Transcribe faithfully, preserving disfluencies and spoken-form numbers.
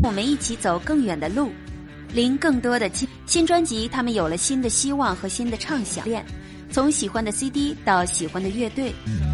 我们一起走更远的路，领更多的新专辑，他们有了新的希望和新的畅想，从喜欢的 C D 到喜欢的乐队。